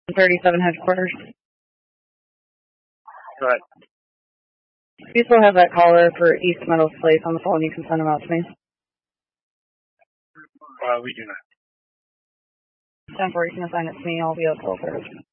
37 headquarters. Go ahead. You still have that caller for East Meadows Place on the phone. You can send him out to me. We do not. 10-4, you can assign it to me. I'll be out till Thursday.